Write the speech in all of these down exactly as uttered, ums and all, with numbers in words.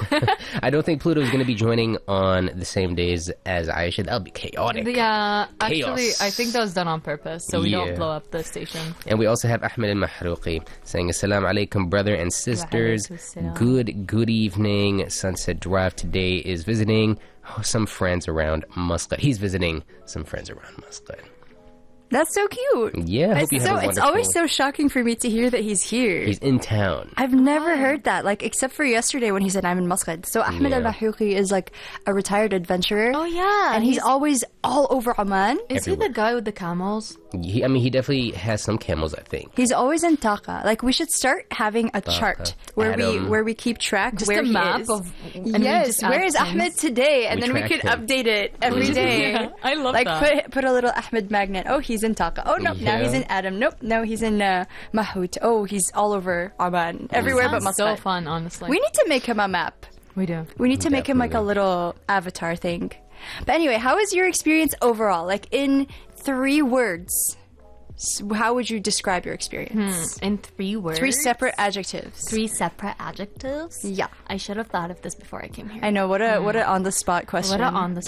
I don't think Pluto is going to be joining on the same days as Aisha. That would be chaotic. Yeah, Chaos. actually, I think that was done on purpose, so we Yeah. don't blow up the station. And we also have Ahmed al-Mahrouqi saying, Assalamu alaikum, brother and sisters. Wa alaikum assalam. Good, good evening. Sunset Drive today is visiting some friends around Muscat. He's visiting some friends around Muscat. That's so cute. Yeah, I hope It's, you have so, a it's wonderful... always so shocking for me to hear that he's here. He's in town. I've never heard that, like, except for yesterday when he said, I'm in Muscat. So Ahmed Yeah. al-Mahrouqi is like a retared adventurer. Oh, yeah. And he's, he's- always all over Oman. Is he everywhere. the guy with the camels? He, I mean, he definitely has some camels, I think. He's always in Taka. Like, we should start having a chart where we Adam. where we keep track Just where a he map is. of- and we yes, just where add is things. Ahmed today? And We then we track could him. update it every day. Yeah, I love like, that. put put a little Ahmed magnet. Oh, he's in Taka. Oh, no, now Yeah. he's in Adam. Nope, now he's in uh, Mahout. Oh, he's all over Oman. Everywhere but Sounds so Muscat. fun, honestly. We need to make him a map. we do. We need to make him like a Definitely. little avatar thing. But anyway, how was your experience overall? Like in three words, s- how would you describe your experience? In three words. Three separate adjectives. Three separate adjectives? Yeah. I should have thought of this before I came here. I know, what a what a on the spot question. What a on the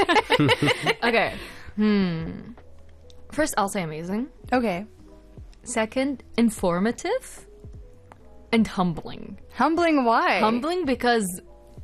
spot. Okay. Hmm. First, I'll say amazing. Okay. Second, informative. And humbling. Humbling why? Humbling because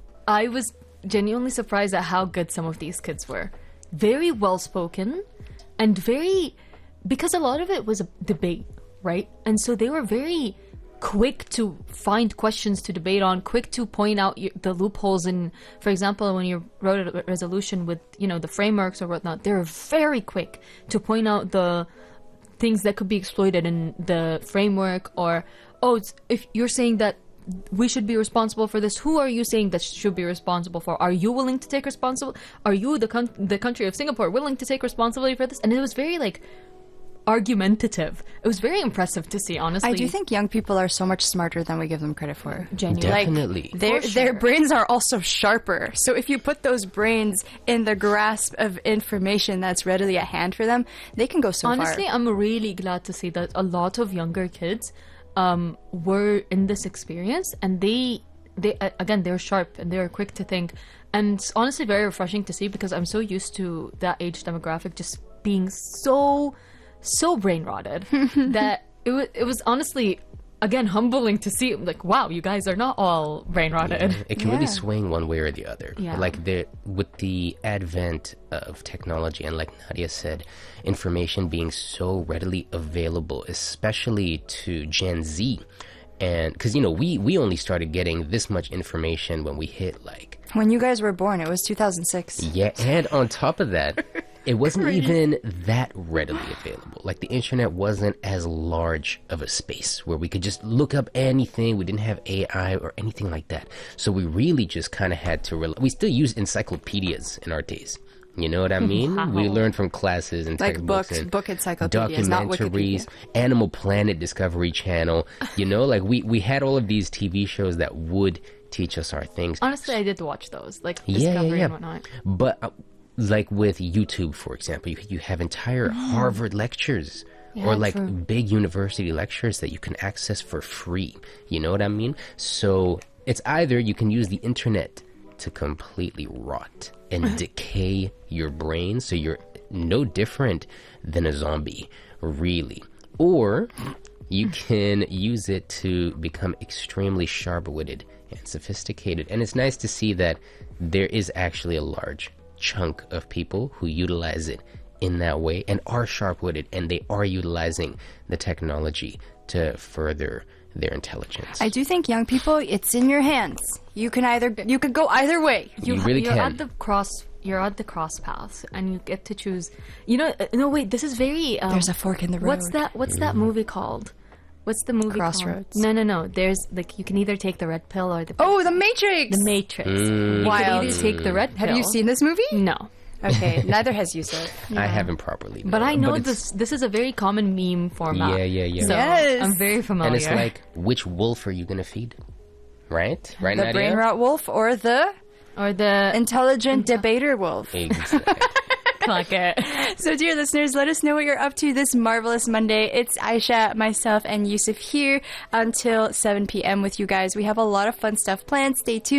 I was genuinely surprised at how good some of these kids were. Very well spoken and very, because a lot of it was a debate, right? And so they were very quick to find questions to debate on, quick to point out y- the loopholes in, for example, when you wrote a resolution with, you know, the frameworks or whatnot, they were very quick to point out the things that could be exploited in the framework, or, oh, it's, if you're saying that we should be responsible for this, who are you saying that should be responsible for? Are you willing to take responsibility? Are you, the, con- the country of Singapore, willing to take responsibility for this? And it was very, like, argumentative. It was very impressive to see, honestly. I do think young people are so much smarter than we give them credit for. Genuinely. Like, Definitely. their For their sure. brains are also sharper. So if you put those brains in the grasp of information that's readily at hand for them, they can go so Honestly, far. I'm really glad to see that a lot of younger kids um, were in this experience, and they, they uh, again, they're sharp and they're quick to think, and it's honestly very refreshing to see because I'm so used to that age demographic just being so, so brain rotted that it was, it was honestly, again, humbling to see. Like, wow, you guys are not all brain rotted. It can really Yeah. swing one way or the other. Yeah. Like the with the advent of technology, and like Nadia said, information being so readily available, especially to Gen Z, and because you know we we only started getting this much information when we hit like When you guys were born, it was two thousand six. yeah, and on top of that, it wasn't even that readily available. Like the internet wasn't as large of a space where we could just look up anything. We didn't have A I or anything like that. So we really just kind of had to rely. We still use encyclopedias in our days. You know what I mean? Wow. We learned from classes and Like textbooks books, and book encyclopedias, not documentaries, Wikipedia. Animal Planet, Discovery Channel. You know, like we, we had all of these T V shows that would teach us our things. Honestly, I did watch those, like Yeah, yeah, Discovery yeah. and whatnot. But uh, like with YouTube, for example, you you have entire Harvard lectures Yeah, or like true. big university lectures that you can access for free. You know what I mean? So it's either you can use the internet to completely rot and decay your brain, so you're no different than a zombie, really, or you can use it to become extremely sharp-witted and sophisticated. And it's nice to see that there is actually a large chunk of people who utilize it in that way and are sharp-witted, and they are utilizing the technology to further their intelligence. I do think young people, it's in your hands. You can either you could go either way. You ha- really you're can. at the cross. You're at the cross path, and you get to choose. You know, uh, no wait. This is very. Um, There's a fork in the road. What's that? What's that movie called? What's the movie Crossroads. called? No, no, no. There's like you can either take the red pill or the Oh, The Matrix! the Matrix. Mm. You Wild. can either take the red pill. Have you seen this movie? No, Okay, neither has Yusuf. I haven't properly, but I know it's- this. This is a very common meme format. Yeah, yeah, yeah. So Yes. I'm very familiar. And it's like, which wolf are you gonna feed? Right? Right, The Nadia? brain rot wolf or the or the intelligent debater wolf. Exactly. like it. So, dear listeners, let us know what you're up to this marvelous Monday. It's Aisha, myself, and Yusuf here until seven p.m. with you guys. We have a lot of fun stuff planned. Stay tuned.